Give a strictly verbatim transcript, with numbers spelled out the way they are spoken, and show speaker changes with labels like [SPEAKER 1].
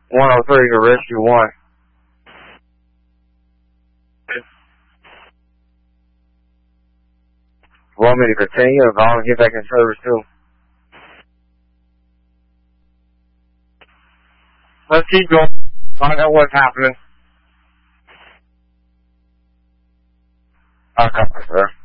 [SPEAKER 1] one oh three to rescue one. Want me to continue if I want to get back in service too? Let's keep going. Find out what's happening. I'll come, sir.